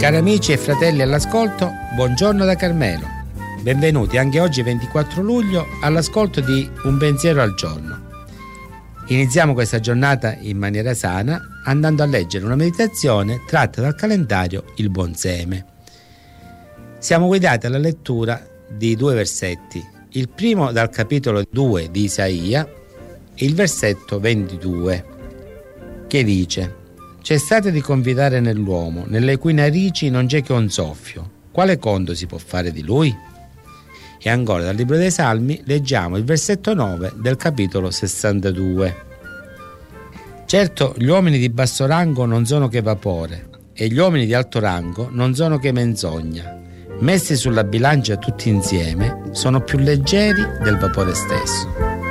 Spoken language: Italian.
Cari amici e fratelli all'ascolto, buongiorno da Carmelo. Benvenuti anche oggi 24 luglio all'ascolto di Un pensiero al giorno. Iniziamo questa giornata in maniera sana andando a leggere una meditazione tratta dal calendario Il Buon Seme. Siamo guidati alla lettura di due versetti, il primo dal capitolo 2 di Isaia, il versetto 22, che dice: «Cessate di confidare nell'uomo, nelle cui narici non c'è che un soffio. Quale conto si può fare di lui?» E ancora dal libro dei Salmi leggiamo il versetto 9 del capitolo 62. «Certo, gli uomini di basso rango non sono che vapore, e gli uomini di alto rango non sono che menzogna. Messi sulla bilancia tutti insieme, sono più leggeri del vapore stesso.»